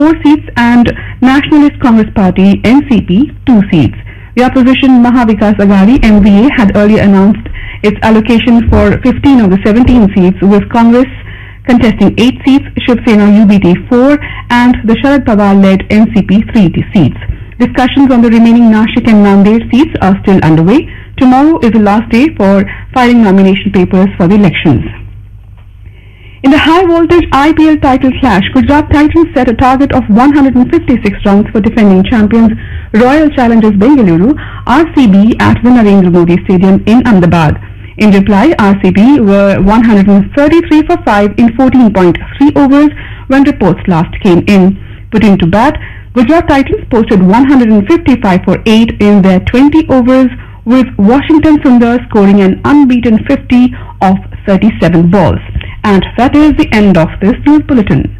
4 seats and Nationalist Congress Party NCP 2 seats. The opposition Mahavikas Aghadi MVA had earlier announced its allocation for 15 of the 17 seats, with Congress contesting 8 seats, Shiv Sena UBT 4 and the Sharad Pawar-led NCP 3 seats. Discussions on the remaining Nashik and Nanded seats are still underway. Tomorrow is the last day for filing nomination papers for the elections. In the high-voltage IPL title clash, Gujarat Titans set a target of 156 runs for defending champions Royal Challengers Bengaluru RCB at the Narendra Modi Stadium in Ahmedabad. In reply, RCB were 133 for 5 in 14.3 overs when reports last came in. Putting to bat, Gujarat Titans posted 155 for 8 in their 20 overs, with Washington Sundar scoring an unbeaten 50 off 37 balls. And that is the end of this news bulletin.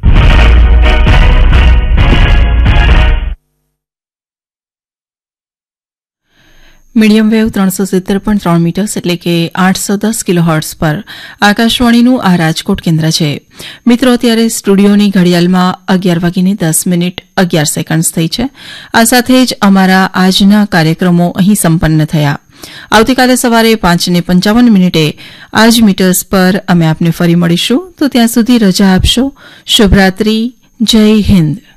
Medium wave 370.3 metres એટલે કે 810 kilohertz પર આકાશવાણીનું આ રાજકોટ કેન્દ્ર છે. મિત્રો, અત્યારે સ્ટુડિયોની ઘડિયાળમાં 11:10:11 થઈ છે. આ સાથે જ અમારા આજના કાર્યક્રમો અહીં સંપન્ન થયા. આવતીકાલે સવારે 5:55 આ જ મીટર્સ પર અમે આપને ફરી મળીશું. તો ત્યાં સુધી રજા આપશો. શુભરાત્રી. જય હિન્દ.